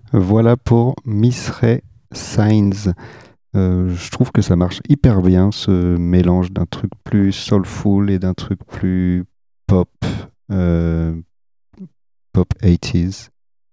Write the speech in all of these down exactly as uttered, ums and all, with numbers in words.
Voilà pour Miss Ray Signs. Euh, je trouve que ça marche hyper bien, ce mélange d'un truc plus soulful et d'un truc plus pop, euh, pop eighties.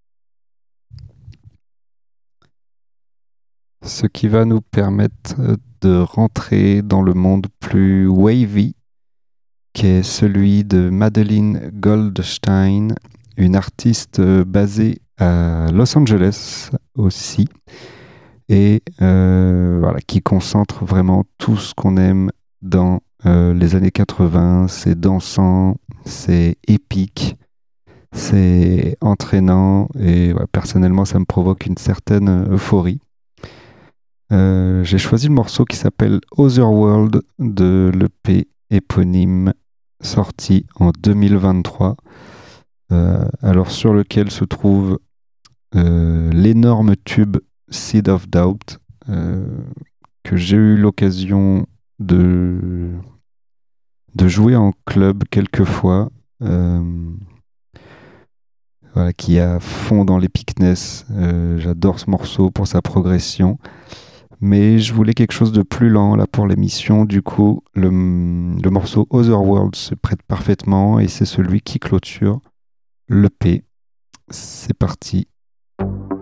Ce qui va nous permettre de rentrer dans le monde plus wavy, qui est celui de Madeline Goldstein, une artiste basée à Los Angeles aussi, et euh, voilà, qui concentre vraiment tout ce qu'on aime dans euh, les années quatre-vingts. C'est dansant, c'est épique, c'est entraînant, et ouais, personnellement, ça me provoque une certaine euphorie. Euh, j'ai choisi le morceau qui s'appelle Otherworld de l'E P éponyme sorti en deux mille vingt-trois, euh, alors sur lequel se trouve euh, l'énorme tube Seed of Doubt, euh, que j'ai eu l'occasion de, de jouer en club quelques fois, euh, voilà, qui est à fond dans l'epicness. Euh, j'adore ce morceau pour sa progression. Mais je voulais quelque chose de plus lent là pour l'émission. Du coup, le, le morceau Otherworld se prête parfaitement et c'est celui qui clôture l'E P. C'est parti.